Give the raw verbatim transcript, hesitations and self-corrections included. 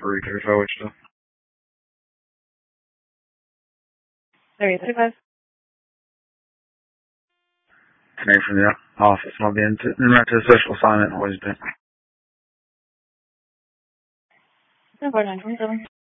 three thirty-five, Wichita. three thirty-five. Today from the office. I'll be in to, in to a special assignment. Always been. ten four nine twenty-seven.